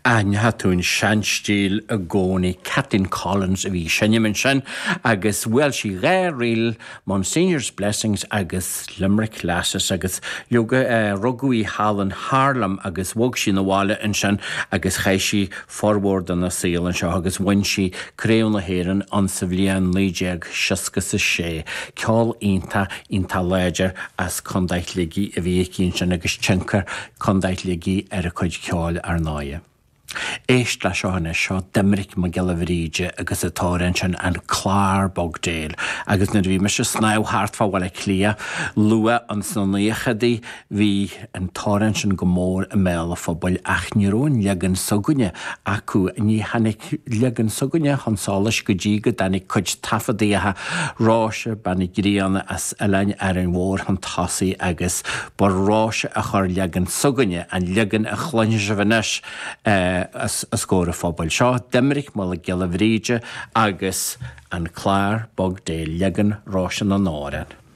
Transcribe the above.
Anhatún seanstíl a gcónaí Kathleen Collins a bhí sinnemin sin agus bhfuil si réiril Monsignor's Blessings agus Limerick Lasses agus rugaí Hallan Harlem agus bhog si na bháile in sin agus chéis si forward an na síl an seo agus bhain si créú na héireann an sa bhliain lídeag sioscas a sé ceáil ionta léidir as condaitligí a bhí cín sin agus tinkar condaitligí ar a chuid ceáil ar náide. Éist le seohanna seo Dimeric mo Gillavríide agus a táran sin an clár bogdéil agus na bhí me se snáw hartfa bhile clia lua an snáíochadaí bhí an táran sin go mór a méla fphobal ach níróin legan sogunne acu ní hanig legan sogunne hansálas go dtí go danig chuid tafadaíthe ráise banna gríanna as ealain ar an mhór an tasaí agus bar ráise a chur legan sogunne an legan a chluinne se bhanis as scóra phobal seo Dimeric mo Gillavríide agus an clár bogdéil legan ráise na náran.